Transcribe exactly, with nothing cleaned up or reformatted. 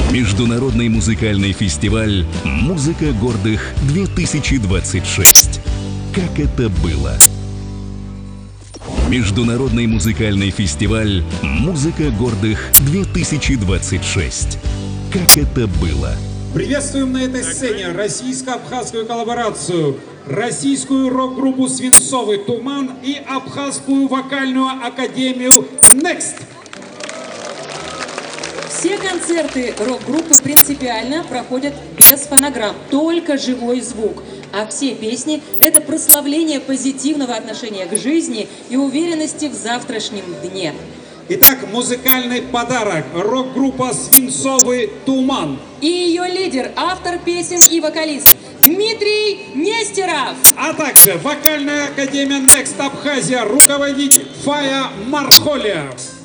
Международный музыкальный фестиваль «Музыка гордых-две тысячи двадцать шесть». Как это было? Международный музыкальный фестиваль «Музыка гордых-две тысячи двадцать шесть». Как это было? Приветствуем на этой сцене российско-абхазскую коллаборацию, российскую рок-группу «Свинцовый туман» и абхазскую вокальную академию «Next». Все концерты рок-группы принципиально проходят без фонограмм, только живой звук. А все песни – это прославление позитивного отношения к жизни и уверенности в завтрашнем дне. Итак, музыкальный подарок. Рок-группа «Свинцовый туман». И ее лидер, автор песен и вокалист Дмитрий Нестеров. А также вокальная академия Next Абхазия, руководитель Фая Мархолия.